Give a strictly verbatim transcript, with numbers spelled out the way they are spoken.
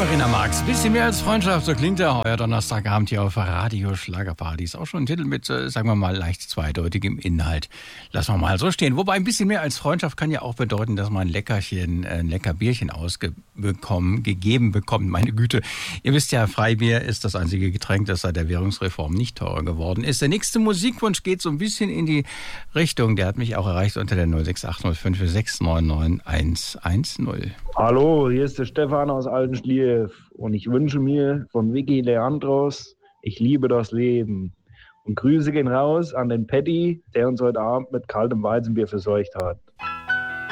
Marina Marx. Bisschen mehr als Freundschaft, so klingt er heuer Donnerstagabend hier auf Radio Schlagerparty. Ist auch schon ein Titel mit, äh, sagen wir mal, leicht zweideutigem Inhalt. Lassen wir mal so stehen. Wobei ein bisschen mehr als Freundschaft kann ja auch bedeuten, dass man ein Leckerchen, ein lecker Bierchen ausbekommen, gegeben bekommt. Meine Güte. Ihr wisst ja, Freibier ist das einzige Getränk, das seit der Währungsreform nicht teurer geworden ist. Der nächste Musikwunsch geht so ein bisschen in die Richtung. Der hat mich auch erreicht unter der null sechs acht null fünf sechs neun neun eins eins null. Hallo, hier ist der Stefan aus Altenschlieff und ich wünsche mir von Vicky Leandros, ich liebe das Leben. Und Grüße gehen raus an den Paddy, der uns heute Abend mit kaltem Weizenbier verseucht hat.